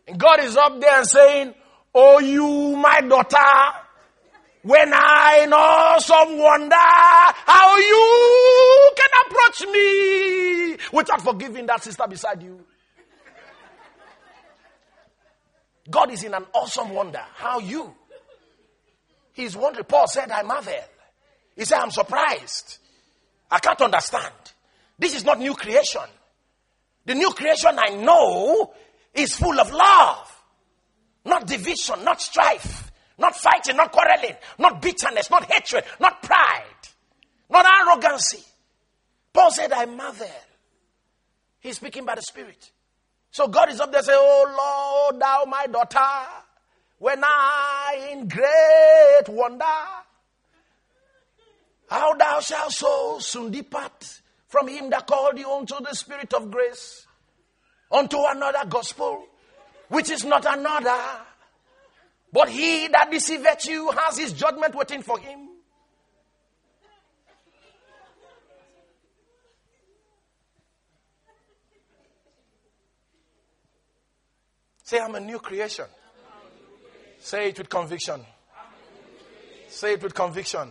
And God is up there saying, oh, you, my daughter, when I in awesome wonder how you can approach me without forgiving that sister beside you. God is in an awesome wonder how you. He's wondering. Paul said, I marvel. He said, I'm surprised. I can't understand. This is not new creation. The new creation I know is full of love. Not division, not strife, not fighting, not quarreling, not bitterness, not hatred, not pride, not arrogancy. Paul said, I marvel. He's speaking by the Spirit. So God is up there saying, oh Lord, thou my daughter, when I in great wonder, how thou shalt so soon depart from him that called you unto the Spirit of grace, unto another gospel, which is not another, but he that deceiveth you has his judgment waiting for him. Say, I'm a new creation. Say it with conviction. Say it with conviction.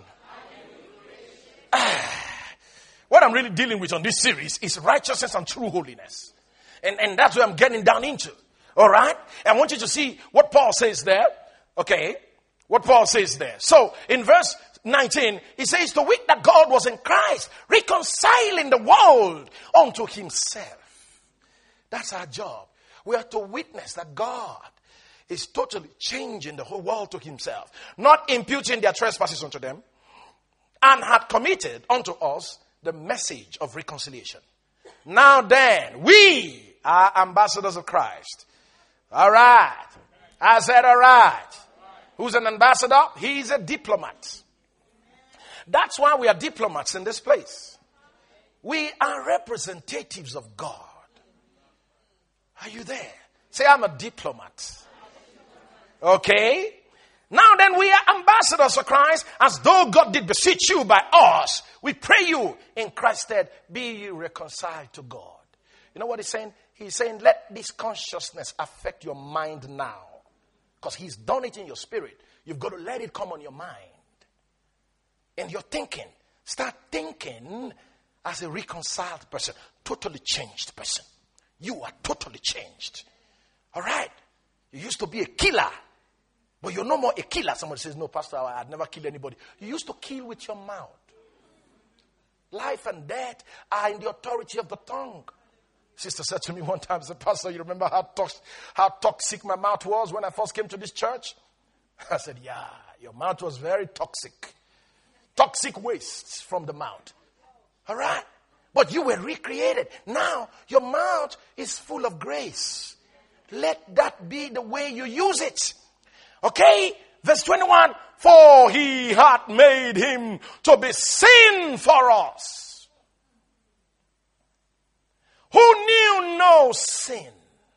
What I'm really dealing with on this series is righteousness and true holiness. And that's what I'm getting down into. All right? I want you to see what Paul says there. Okay? What Paul says there. So, in verse 19, he says, to wit that God was in Christ, reconciling the world unto himself. That's our job. We are to witness that God is totally changing the whole world to himself, not imputing their trespasses unto them, and had committed unto us the message of reconciliation. Now then, we are ambassadors of Christ. All right. I said all right. Who's an ambassador? He's a diplomat. That's why we are diplomats in this place. We are representatives of God. Are you there? Say, I'm a diplomat. Okay? Now then, we are ambassadors of Christ, as though God did beseech you by us. We pray you in Christ's stead, be ye reconciled to God. You know what he's saying? He's saying, let this consciousness affect your mind now. Because he's done it in your spirit. You've got to let it come on your mind. And you're thinking. Start thinking as a reconciled person. Totally changed person. You are totally changed. All right? You used to be a killer. But you're no more a killer. Somebody says, no, Pastor, I'd never killed anybody. You used to kill with your mouth. Life and death are in the authority of the tongue. Sister said to me one time, said, Pastor, you remember how toxic my mouth was when I first came to this church? I said, yeah, your mouth was very toxic. Toxic wastes from the mouth. All right? But you were recreated. Now, your mouth is full of grace. Let that be the way you use it. Okay? Verse 21, for he hath made him to be sin for us, who knew no sin.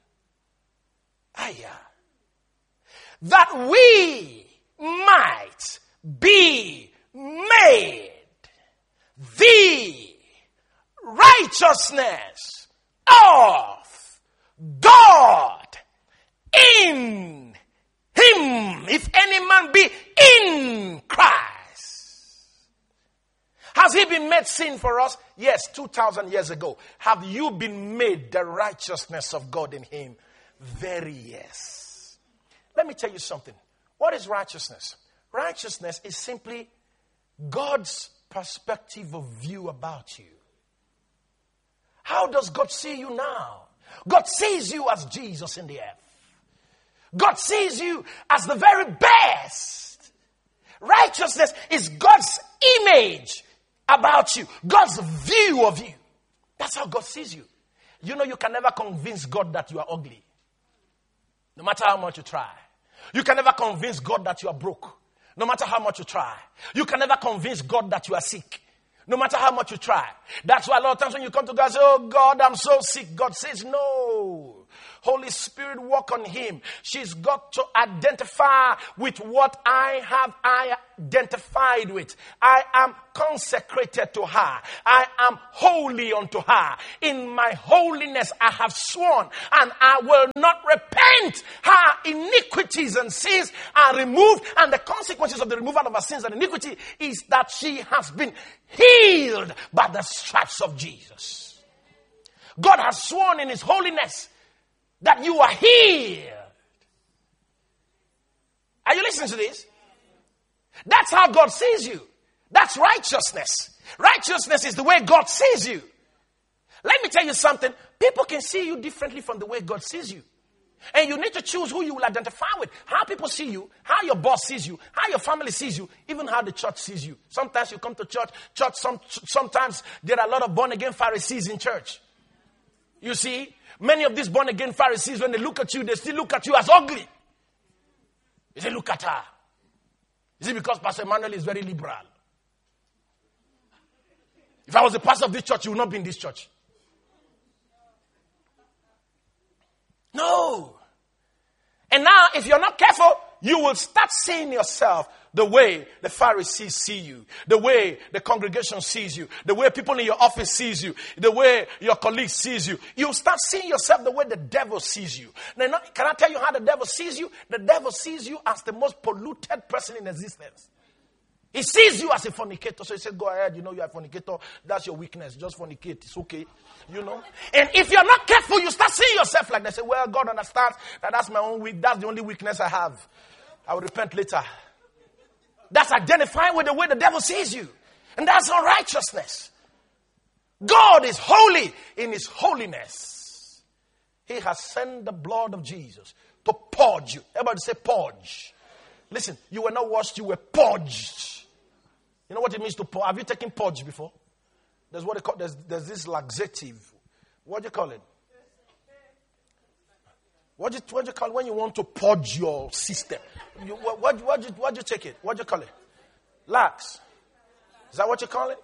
That we might be made the righteousness of God in him, if any man be in Christ. Has he been made sin for us? Yes, 2,000 years ago. Have you been made the righteousness of God in him? Very yes. Let me tell you something. What is righteousness? Righteousness is simply God's perspective of view about you. How does God see you now? God sees you as Jesus in the earth. God sees you as the very best. Righteousness is God's image about you. God's view of you. That's how God sees you. You know, you can never convince God that you are ugly. No matter how much you try. You can never convince God that you are broke. No matter how much you try. You can never convince God that you are sick. No matter how much you try. That's why a lot of times when you come to God and say, oh God, I'm so sick. God says, no. Holy Spirit, work on him. She's got to identify with what I have identified with. I am consecrated to her. I am holy unto her. In my holiness I have sworn, and I will not repent. Her iniquities and sins are removed, and the consequences of the removal of her sins and iniquity is that she has been healed by the stripes of Jesus. God has sworn in his holiness that you are healed. Are you listening to this? That's how God sees you. That's righteousness. Righteousness is the way God sees you. Let me tell you something. People can see you differently from the way God sees you. And you need to choose who you will identify with. How people see you, how your boss sees you, how your family sees you, even how the church sees you. Sometimes you come to church, sometimes there are a lot of born-again Pharisees in church. You see, many of these born-again Pharisees, when they look at you, they still look at you as ugly. They say, look at her. Is it because Pastor Emmanuel is very liberal? If I was the pastor of this church, you would not be in this church. No. And now, if you're not careful, you will start seeing yourself the way the Pharisees see you, the way the congregation sees you, the way people in your office sees you, the way your colleagues sees you. You'll start seeing yourself the way the devil sees you. Now, can I tell you how the devil sees you? The devil sees you as the most polluted person in existence. He sees you as a fornicator. So he says, go ahead, you are a fornicator. That's your weakness. Just fornicate. It's okay. And if you're not careful, you start seeing yourself like that. Say, well, God understands that that's my own weakness. That's the only weakness I have. I will repent later. That's identifying with the way the devil sees you. And that's unrighteousness. God is holy in his holiness. He has sent the blood of Jesus to purge you. Everybody say purge. Listen, you were not washed, you were purged. You know what it means to purge? Have you taken purge before? There's what they call, there's this laxative. What do you call it? What do you call it when you want to purge your system? What do you take it? What do you call it? Lax. Is that what you call it?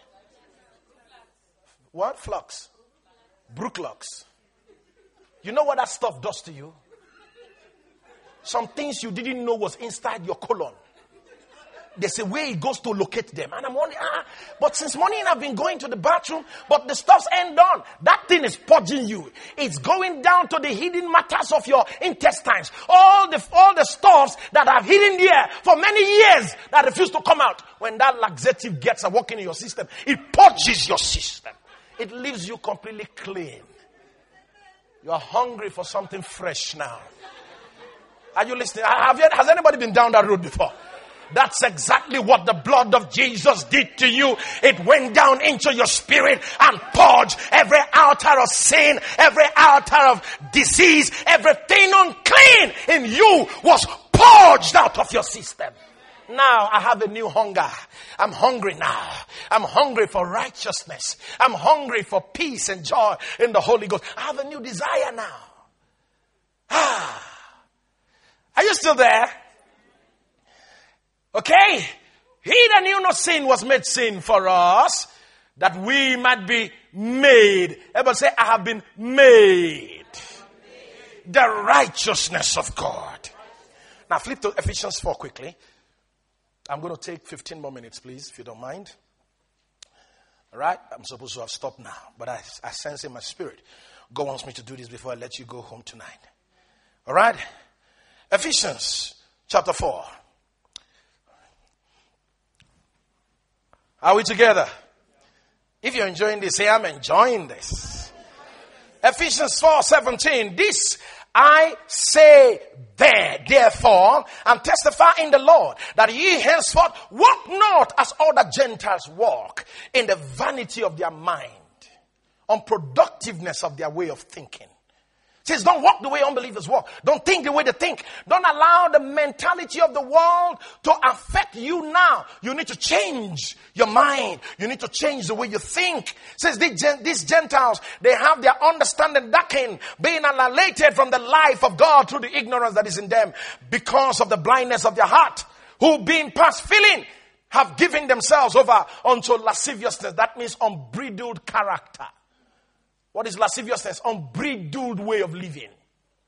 What? Flux. Brooklux. You know what that stuff does to you? Some things you didn't know was inside your colon. There's a way it goes to locate them. And I'm wondering, but since morning I've been going to the bathroom, but the stuff's ain't done. That thing is purging you. It's going down to the hidden matters of your intestines. All the stuffs that are hidden there for many years that refuse to come out. When that laxative gets a working in your system, it purges your system. It leaves you completely clean. You are hungry for something fresh now. Are you listening? Has anybody been down that road before? That's exactly what the blood of Jesus did to you. It went down into your spirit and purged every altar of sin, every altar of disease, everything unclean in you was purged out of your system. Now I have a new hunger. I'm hungry now. I'm hungry for righteousness. I'm hungry for peace and joy in the Holy Ghost. I have a new desire now. Are you still there? Okay. He that knew no sin was made sin for us, that we might be made. Everybody say, I have been made the righteousness of God. Now flip to Ephesians 4 quickly. I'm going to take 15 more minutes, please, if you don't mind. All right? I'm supposed to have stopped now, but I sense in my spirit, God wants me to do this before I let you go home tonight. All right? Ephesians chapter 4. Are we together? If you're enjoying this, say, I'm enjoying this. Ephesians 4:17. This I say therefore, and testify in the Lord, that ye henceforth walk not as other Gentiles walk, in the vanity of their mind, unproductiveness of their way of thinking. It says, don't walk the way unbelievers walk. Don't think the way they think. Don't allow the mentality of the world to affect you now. You need to change your mind. You need to change the way you think. It says these Gentiles, they have their understanding darkened, being annihilated from the life of God through the ignorance that is in them, because of the blindness of their heart, who being past feeling have given themselves over unto lasciviousness. That means unbridled character. What is lasciviousness? Unbridled way of living.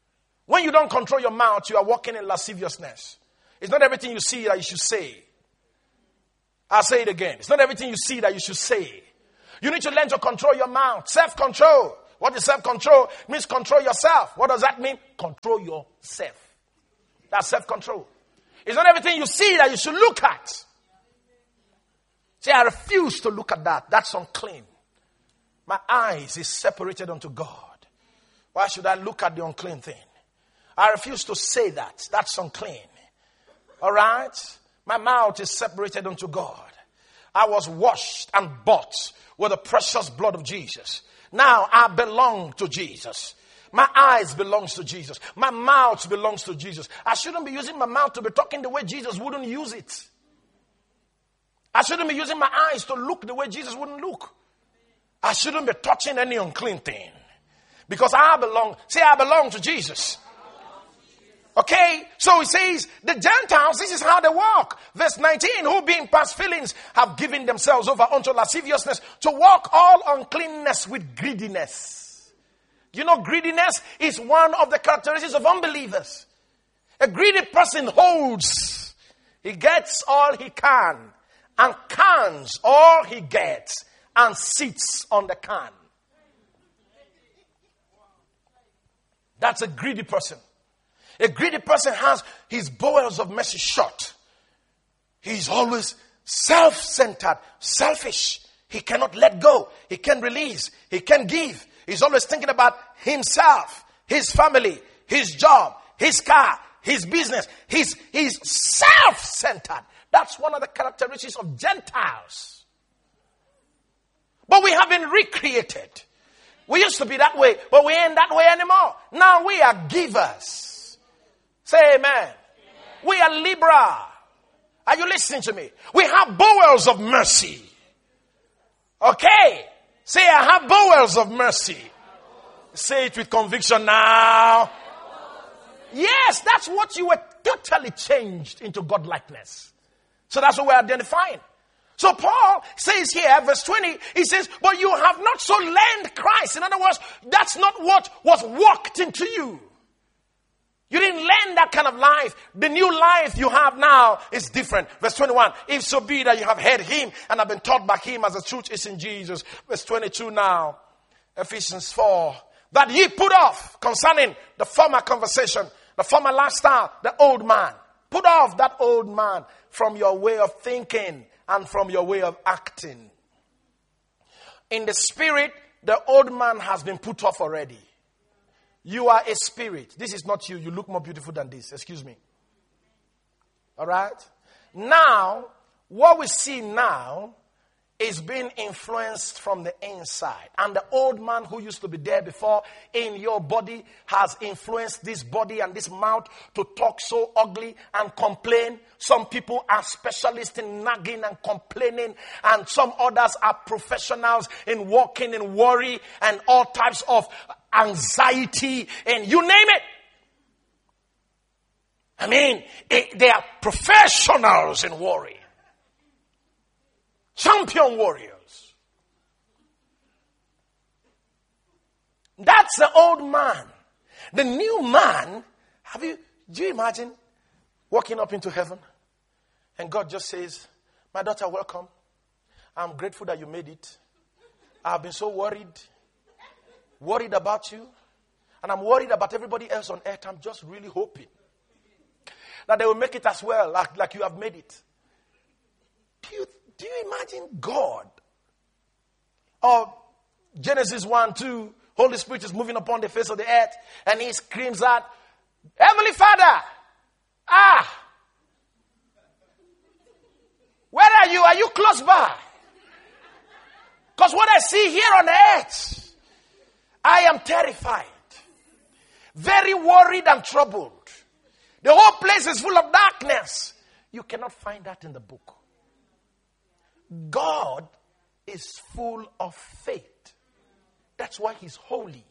When you don't control your mouth, you are walking in lasciviousness. It's not everything you see that you should say. I'll say it again. It's not everything you see that you should say. You need to learn to control your mouth. Self-control. What is self-control? It means control yourself. What does that mean? Control yourself. That's self-control. It's not everything you see that you should look at. See, I refuse to look at that. That's unclean. My eyes is separated unto God. Why should I look at the unclean thing? I refuse to say that. That's unclean. All right? My mouth is separated unto God. I was washed and bought with the precious blood of Jesus. Now I belong to Jesus. My eyes belongs to Jesus. My mouth belongs to Jesus. I shouldn't be using my mouth to be talking the way Jesus wouldn't use it. I shouldn't be using my eyes to look the way Jesus wouldn't look. I shouldn't be touching any unclean thing. Because I belong to Jesus. Okay, so he says, the Gentiles, this is how they walk. Verse 19, who being past feelings have given themselves over unto lasciviousness to walk all uncleanness with greediness. You know, greediness is one of the characteristics of unbelievers. A greedy person holds. He gets all he can and cans all he gets and sits on the can. That's a greedy person. A greedy person has his bowels of mercy shut. He's always self-centered, selfish. He cannot let go. He can't release. He can't give. He's always thinking about himself, his family, his job, his car, his business. He's self-centered. That's one of the characteristics of Gentiles. But we have been recreated. We used to be that way, but we ain't that way anymore. Now we are givers. Say amen. Amen. We are liberal. Are you listening to me? We have bowels of mercy. Okay. Say, I have bowels of mercy. Say it with conviction now. Yes, that's what you were totally changed into godlikeness. So that's what we're identifying. So Paul says here, verse 20, he says, but you have not so learned Christ. In other words, that's not what was walked into you. You didn't learn that kind of life. The new life you have now is different. Verse 21, if so be that you have heard him and have been taught by him as the truth is in Jesus. Verse 22 now, Ephesians 4, that ye put off concerning the former conversation, the former lifestyle, the old man. Put off that old man from your way of thinking and from your way of acting. In the spirit, the old man has been put off already. You are a spirit. This is not you. You look more beautiful than this. Excuse me. All right? Now, what we see now is being influenced from the inside. And the old man who used to be there before in your body has influenced this body and this mouth to talk so ugly and complain. Some people are specialists in nagging and complaining, and some others are professionals in walking in worry and all types of anxiety, and you name it. I mean, they are professionals in worry. Champion warriors. That's the old man. The new man, do you imagine walking up into heaven and God just says, my daughter, welcome. I'm grateful that you made it. I've been so worried about you, and I'm worried about everybody else on earth. I'm just really hoping that they will make it as well, like you have made it. Do you imagine God? Or Genesis 1-2, Holy Spirit is moving upon the face of the earth, and he screams out, Heavenly Father, where are you? Are you close by? Because what I see here on earth, I am terrified, very worried and troubled. The whole place is full of darkness. You cannot find that in the book. God is full of faith. That's why he's holy.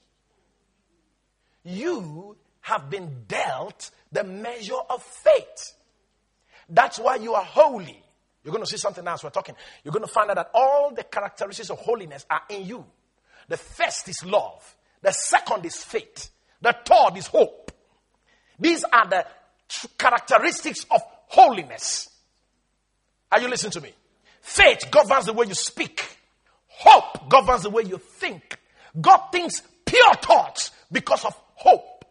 You have been dealt the measure of faith. That's why you are holy. You're going to see something else we're talking. You're going to find out that all the characteristics of holiness are in you. The first is love. The second is faith. The third is hope. These are the characteristics of holiness. Are you listening to me? Faith governs the way you speak. Hope governs the way you think. God thinks pure thoughts because of hope.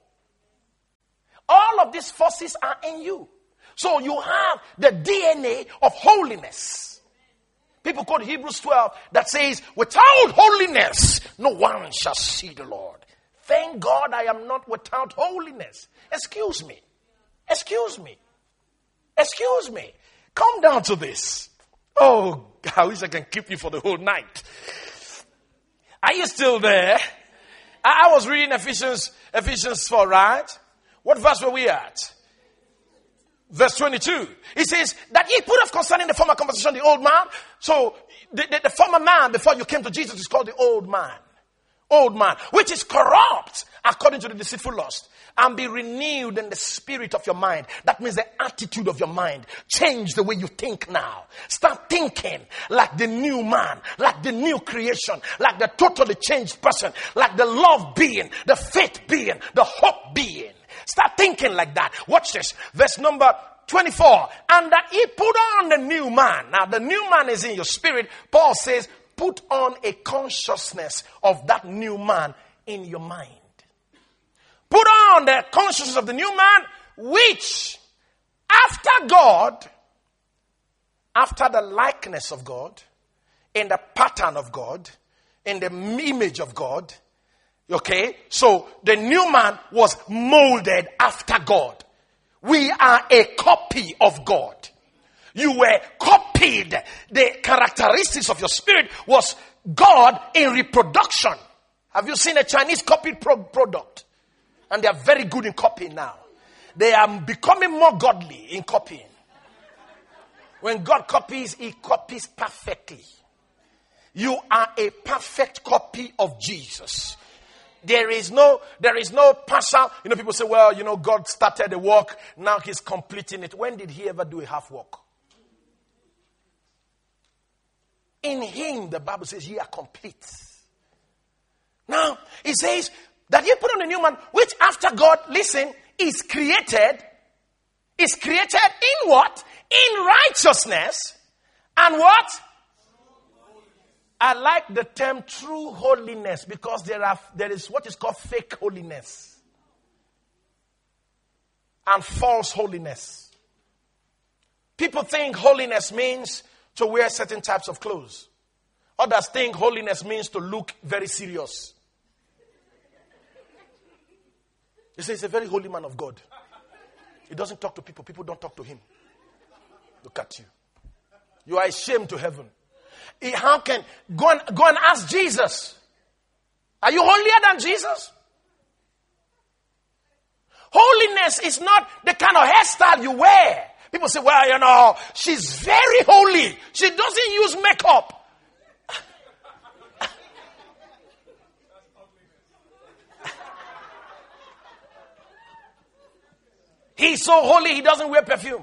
All of these forces are in you. So you have the DNA of holiness. People quote Hebrews 12 that says, without holiness, no one shall see the Lord. Thank God I am not without holiness. Excuse me. Excuse me. Excuse me. Come down to this. Oh, I wish I can keep you for the whole night. Are you still there? I was reading Ephesians 4, right? What verse were we at? Verse 22. It says that ye put off concerning the former conversation the old man. So the former man before you came to Jesus is called the old man. Old man, which is corrupt according to the deceitful lust, and be renewed in the spirit of your mind. That means the attitude of your mind. Change the way you think now. Start thinking like the new man, like the new creation, like the totally changed person, like the love being, the faith being, the hope being. Start thinking like that. Watch this. Verse number 24. And that he put on the new man. Now the new man is in your spirit. Paul says, put on a consciousness of that new man in your mind. Put on the consciousness of the new man, which after God, after the likeness of God, in the pattern of God, in the image of God. Okay, so the new man was molded after God. We are a copy of God. You were copied. The characteristics of your spirit was God in reproduction. Have you seen a Chinese copied product? And they are very good in copying now. They are becoming more godly in copying. When God copies, he copies perfectly. You are a perfect copy of Jesus. There is no partial. People say, well, God started the work. Now he's completing it. When did he ever do a half work? In him, the Bible says, ye are complete. Now, it says that you put on a new man, which after God, listen, is created in what? In righteousness. And what? I like the term true holiness because there is what is called fake holiness and false holiness. People think holiness means to wear certain types of clothes. Others think holiness means to look very serious. They say he's a very holy man of God. He doesn't talk to people. People don't talk to him. Look at you. You are ashamed to heaven. How can go and ask Jesus? Are you holier than Jesus? Holiness is not the kind of hairstyle you wear. People say, well, she's very holy. She doesn't use makeup. He's so holy, he doesn't wear perfume.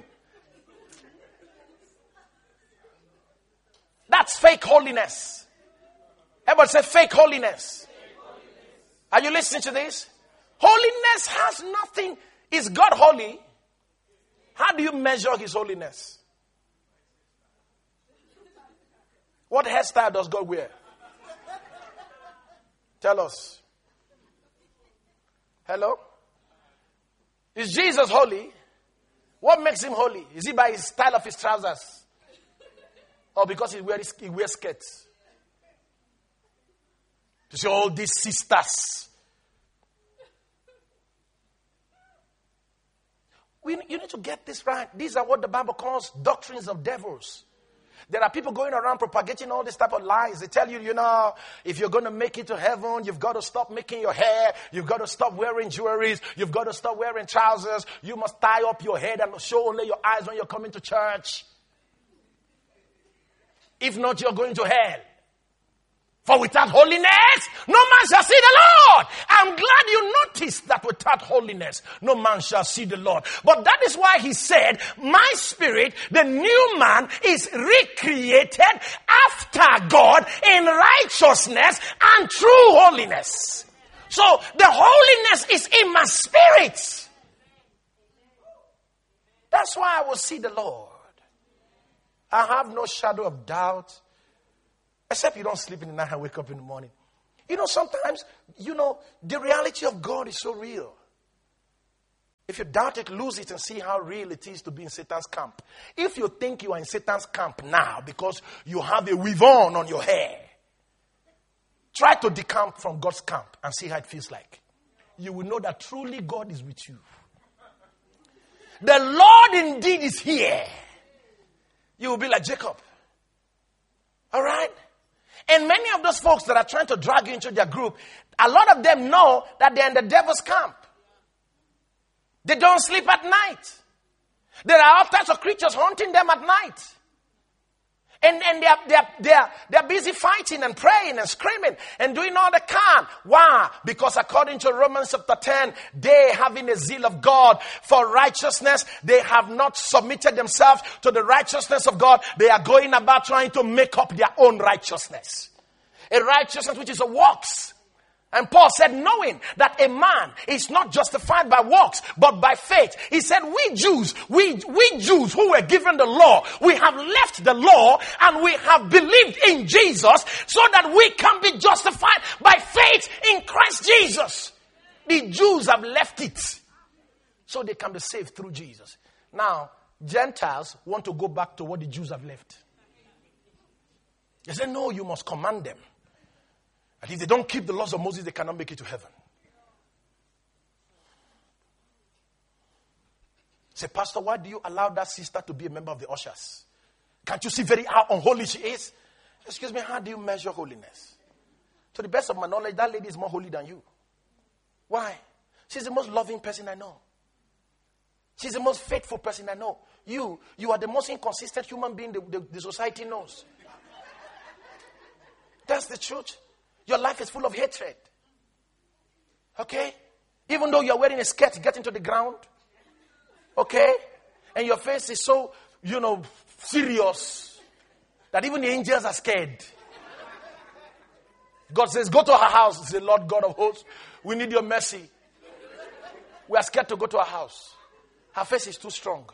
That's fake holiness. Everybody say fake holiness. Are you listening to this? Holiness has nothing. Is God holy? How do you measure his holiness? What hairstyle does God wear? Tell us. Hello? Is Jesus holy? What makes him holy? Is it by his style of his trousers? Or because he wears skirts? You see all these sisters. You need to get this right. These are what the Bible calls doctrines of devils. There are people going around propagating all this type of lies. They tell you, if you're going to make it to heaven, you've got to stop making your hair. You've got to stop wearing jewelry. You've got to stop wearing trousers. You must tie up your head and show only your eyes when you're coming to church. If not, you're going to hell. For without holiness, no man shall see the Lord. I'm glad you noticed that without holiness, no man shall see the Lord. But that is why he said, my spirit, the new man, is recreated after God in righteousness and true holiness. So the holiness is in my spirit. That's why I will see the Lord. I have no shadow of doubt. Except you don't sleep in the night and wake up in the morning. Sometimes, the reality of God is so real. If you doubt it, lose it and see how real it is to be in Satan's camp. If you think you are in Satan's camp now because you have a weave-on your hair, try to decamp from God's camp and see how it feels like. You will know that truly God is with you. The Lord indeed is here. You will be like Jacob. All right? And many of those folks that are trying to drag you into their group, a lot of them know that they're in the devil's camp. They don't sleep at night. There are all types of creatures haunting them at night. And they're busy fighting and praying and screaming and doing all they can. Why? Because according to Romans chapter 10, they having a zeal of God for righteousness, they have not submitted themselves to the righteousness of God. They are going about trying to make up their own righteousness. A righteousness which is a works. And Paul said, knowing that a man is not justified by works, but by faith. He said, we Jews who were given the law, we have left the law and we have believed in Jesus so that we can be justified by faith in Christ Jesus. The Jews have left it so they can be saved through Jesus. Now, Gentiles want to go back to what the Jews have left. They say, no, you must command them. And if they don't keep the laws of Moses, they cannot make it to heaven. Say, Pastor, why do you allow that sister to be a member of the ushers? Can't you see how unholy she is? Excuse me, how do you measure holiness? To the best of my knowledge, that lady is more holy than you. Why? She's the most loving person I know. She's the most faithful person I know. You are the most inconsistent human being the society knows. That's the truth. Your life is full of hatred. Okay? Even though you're wearing a skirt getting to the ground. Okay? And your face is so, serious that even the angels are scared. God says, go to her house. Say, Lord God of hosts, we need your mercy. We are scared to go to her house. Her face is too strong.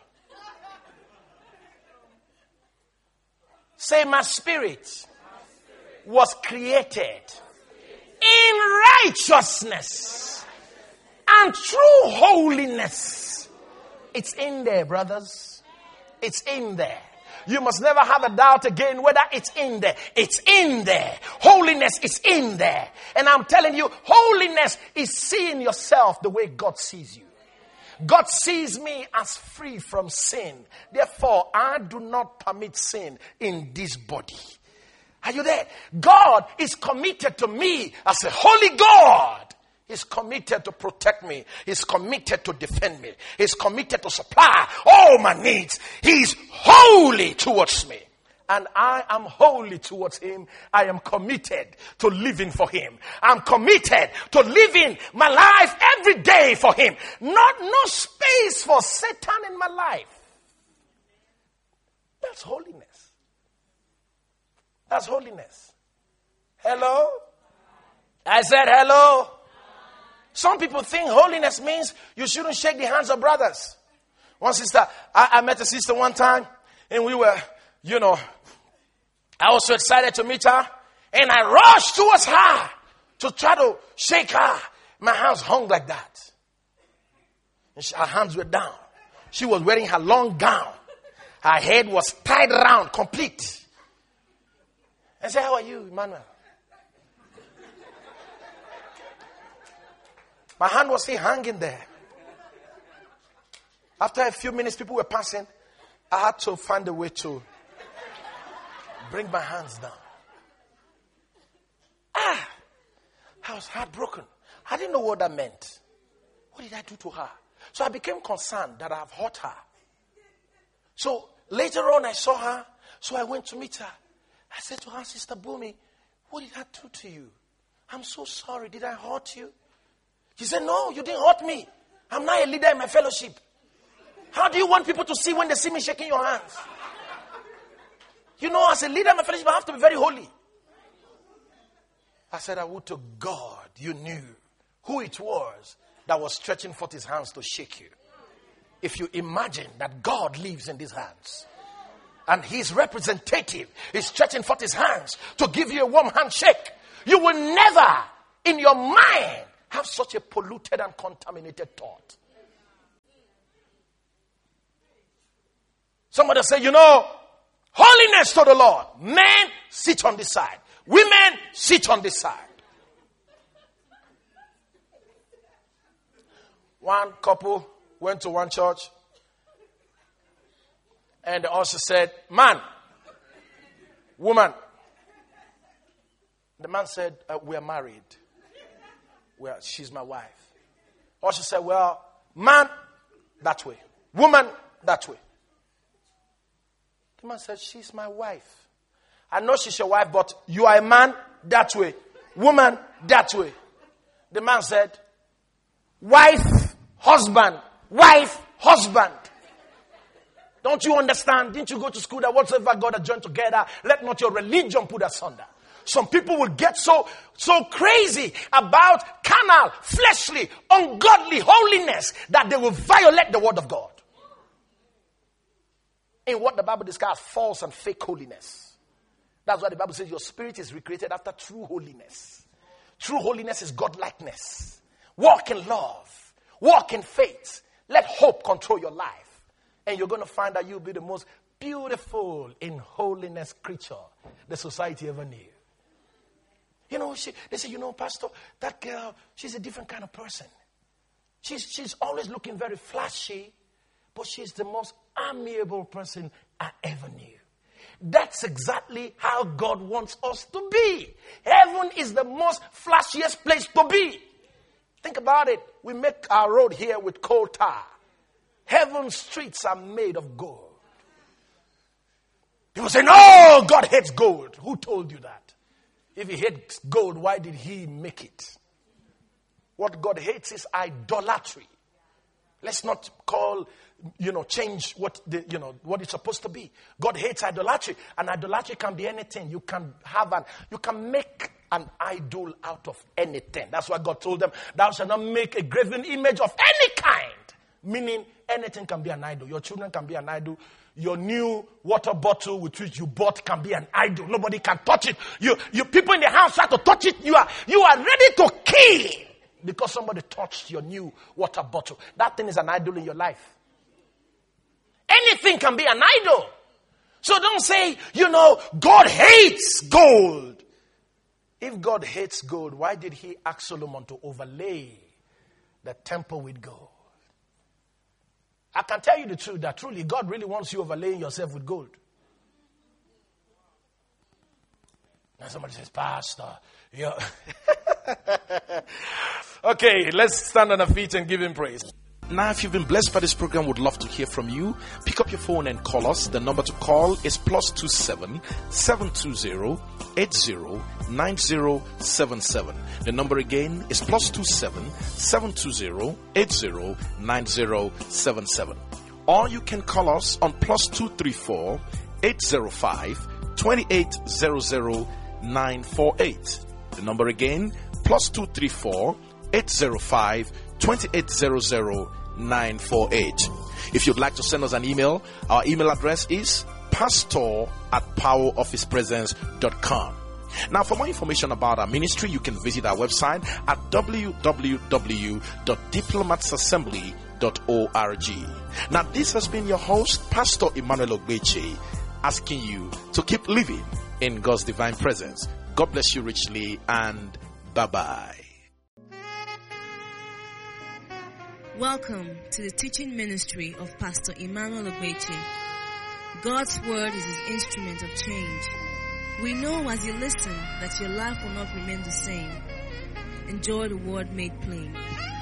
Say, my spirit was created in righteousness and true holiness. It's in there, brothers. It's in there. You must never have a doubt again whether it's in there. It's in there. Holiness is in there. And I'm telling you, holiness is seeing yourself the way God sees you. God sees me as free from sin. Therefore, I do not permit sin in this body. Are you there? God is committed to me as a holy God. He's committed to protect me. He's committed to defend me. He's committed to supply all my needs. He's holy towards me. And I am holy towards him. I am committed to living for him. I'm committed to living my life every day for him. No space for Satan in my life. That's holiness. That's holiness. Hello? I said hello. Some people think holiness means you shouldn't shake the hands of brothers. One sister, I met a sister one time, and we were, I was so excited to meet her, and I rushed towards her to try to shake her. My hands hung like that. And her hands were down. She was wearing her long gown. Her head was tied around, complete. I said, how are you, Emmanuel? My hand was still hanging there. After a few minutes, people were passing. I had to find a way to bring my hands down. I was heartbroken. I didn't know what that meant. What did I do to her? So I became concerned that I have hurt her. So later on, I saw her. So I went to meet her. I said to her, Sister Bumi, what did I do to you? I'm so sorry. Did I hurt you? She said, no, you didn't hurt me. I'm not a leader in my fellowship. How do you want people to see when they see me shaking your hands? As a leader in my fellowship, I have to be very holy. I said, I would to God you knew who it was that was stretching forth his hands to shake you. if you imagine that God lives in these hands and his representative is stretching forth his hands to give you a warm handshake, you will never in your mind have such a polluted and contaminated thought. Somebody say, holiness to the Lord. Men sit on this side. Women sit on this side. One couple went to one church and the usher said, man, woman. The man said, we are married. Well, she's my wife. Usher said, well, man, that way. Woman, that way. The man said, she's my wife. I know she's your wife, but you are a man, that way. Woman, that way. The man said, wife, husband. Wife, husband. Don't you understand? Didn't you go to school that whatsoever God has joined together, let not your religion put asunder? Some people will get so crazy about carnal, fleshly, ungodly holiness that they will violate the word of God. In what the Bible describes false and fake holiness. That's why the Bible says your spirit is recreated after true holiness. True holiness is God-likeness. Walk in love. Walk in faith. Let hope control your life. And you're going to find that you'll be the most beautiful in holiness creature the society ever knew. They say, Pastor, that girl, she's a different kind of person. She's always looking very flashy, but she's the most amiable person I ever knew. That's exactly how God wants us to be. Heaven is the most flashiest place to be. Think about it. We make our road here with coal tar. Heaven's streets are made of gold. People say, no, God hates gold. Who told you that? If he hates gold, why did he make it? What God hates is idolatry. Let's not change what it's supposed to be. God hates idolatry, and idolatry can be anything. You can make an idol out of anything. That's why God told them, thou shalt not make a graven image of any kind. Meaning anything can be an idol. Your children can be an idol. Your new water bottle with which you bought can be an idol. Nobody can touch it. You people in the house try to touch it. You are ready to kill because somebody touched your new water bottle. That thing is an idol in your life. Anything can be an idol. So don't say, God hates gold. If God hates gold, why did he ask Solomon to overlay the temple with gold? I can tell you the truth that truly God really wants you overlaying yourself with gold. Now somebody says, Pastor, Okay, let's stand on our feet and give him praise. Now, if you've been blessed by this program, would love to hear from you. Pick up your phone and call us. The number to call is +27 720 80 9077. The number again is +27 720 80 9077. Or you can call us on +234 805 2800 948. The number again, +234 805 2800 948. If you'd like to send us an email, our email address is pastor@powerofhispresence.com. Now, for more information about our ministry, you can visit our website at www.diplomatsassembly.org. Now, this has been your host, Pastor Emmanuel Ogbeche, asking you to keep living in God's divine presence. God bless you richly, and bye-bye. Welcome to the teaching ministry of Pastor Emmanuel Ogbeche. God's word is his instrument of change. We know as you listen that your life will not remain the same. Enjoy the word made plain.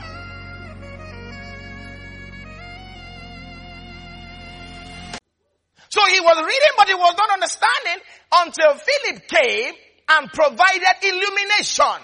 So he was reading, but he was not understanding until Philip came and provided illumination.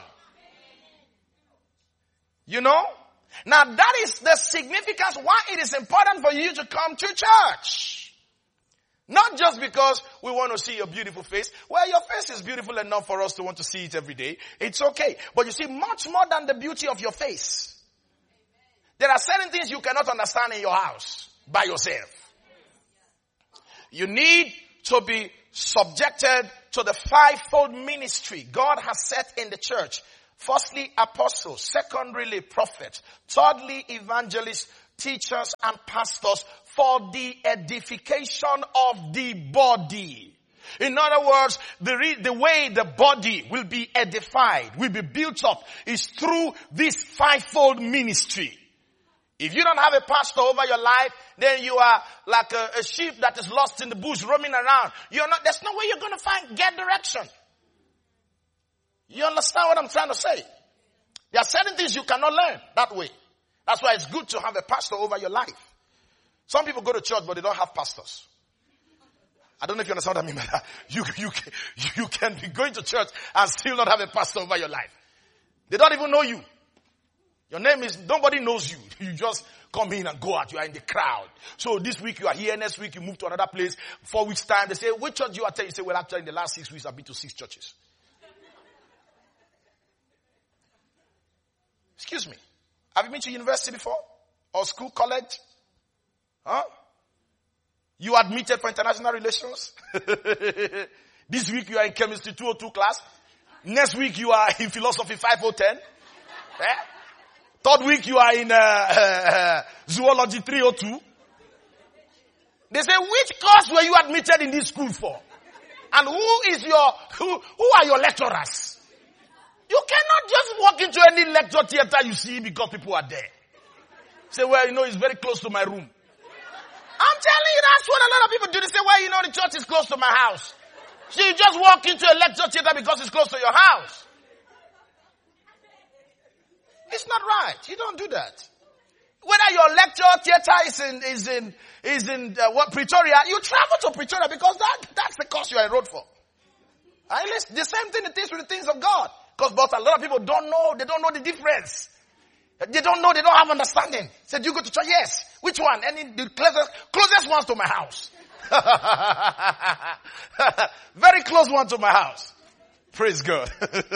Now that is the significance why it is important for you to come to church. Not just because we want to see your beautiful face. Well, your face is beautiful enough for us to want to see it every day. It's okay. But you see, much more than the beauty of your face, There are certain things you cannot understand in your house by yourself. You need to be subjected to the fivefold ministry God has set in the church. Firstly, apostles. Secondly, prophets. Thirdly, evangelists, teachers, and pastors for the edification of the body. In other words, the way the body will be edified, will be built up, is through this fivefold ministry. If you don't have a pastor over your life, then you are like a sheep that is lost in the bush roaming around. There's no way you're going to get direction. You understand what I'm trying to say? There are certain things you cannot learn that way. That's why it's good to have a pastor over your life. Some people go to church, but they don't have pastors. I don't know if you understand what I mean by that. You can be going to church and still not have a pastor over your life. They don't even know you. Your name is, nobody knows you. You just come in and go out. You are in the crowd. So this week you are here. Next week you move to another place. 4 weeks time they say, which church you attend? You say, well, actually in the last 6 weeks I've been to 6 churches. Excuse me. Have you been to university before? Or school, college? Huh? You admitted for international relations? This week you are in chemistry 202 class. Next week you are in philosophy 5010. Third week you are in zoology 302. They say, which course were you admitted in this school for? And who are your lecturers? You cannot just walk into any lecture theater you see because people are there. Say, well, it's very close to my room. I'm telling you, that's what a lot of people do. They say, well, the church is close to my house. So you just walk into a lecture theater because it's close to your house. It's not right. You don't do that. Whether your lecture theater is in Pretoria, you travel to Pretoria because that's the course you are enrolled for. The same thing it is with the things of God. But a lot of people don't know. They don't know the difference. They don't know. They don't have understanding. Said, you go to church? Yes. Which one? The closest ones to my house. Very close one to my house. Praise God.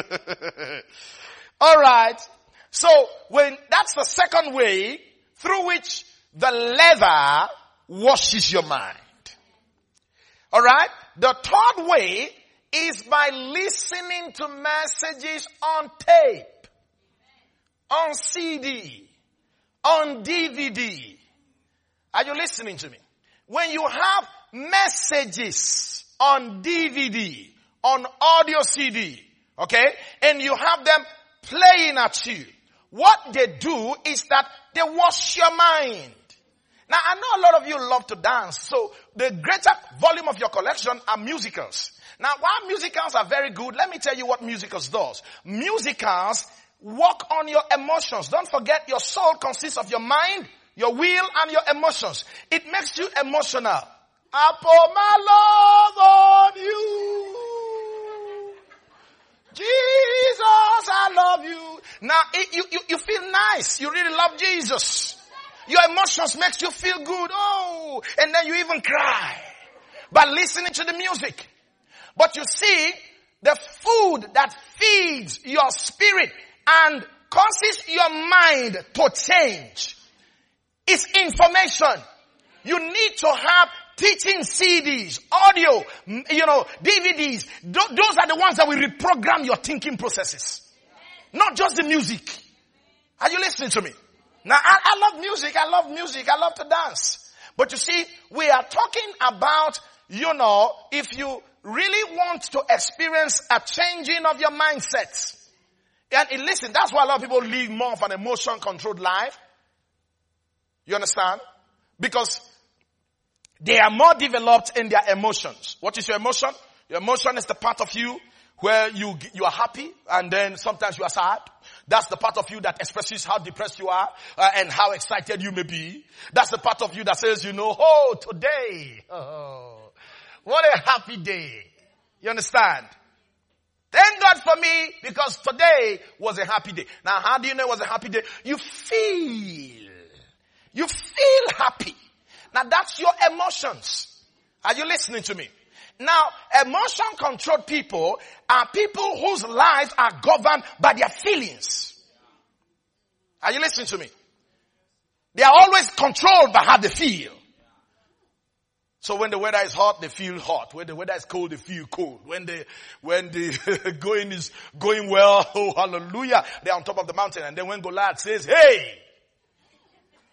All right. So that's the second way through which the leather washes your mind. All right. The third way is by listening to messages on tape, on CD, on DVD. Are you listening to me? When you have messages on DVD, on audio CD, okay, and you have them playing at you, what they do is that they wash your mind. Now, I know a lot of you love to dance, so the greater volume of your collection are musicals. Now, while musicals are very good, let me tell you what musicals does. Musicals work on your emotions. Don't forget, your soul consists of your mind, your will, and your emotions. It makes you emotional. I pour my love on you. Jesus, I love you. Now, you feel nice. You really love Jesus. Your emotions makes you feel good. Oh, and then you even cry by listening to the music. But you see, the food that feeds your spirit and causes your mind to change is information. You need to have teaching CDs, audio, DVDs. Those are the ones that will reprogram your thinking processes. Not just the music. Are you listening to me? Now, I love music. I love to dance. But you see, we are talking about, if you really want to experience a changing of your mindset. And listen, that's why a lot of people live more of an emotion-controlled life. You understand? Because they are more developed in their emotions. What is your emotion? Your emotion is the part of you where you are happy and then sometimes you are sad. That's the part of you that expresses how depressed you are and how excited you may be. That's the part of you that says, oh, today, oh, what a happy day. You understand? Thank God for me because today was a happy day. Now, how do you know it was a happy day? You feel happy. Now, that's your emotions. Are you listening to me? Now, emotion-controlled people are people whose lives are governed by their feelings. Are you listening to me? They are always controlled by how they feel. So when the weather is hot, they feel hot. When the weather is cold, they feel cold. When the going is going well, oh hallelujah, they're on top of the mountain. And then when Goliath says, hey,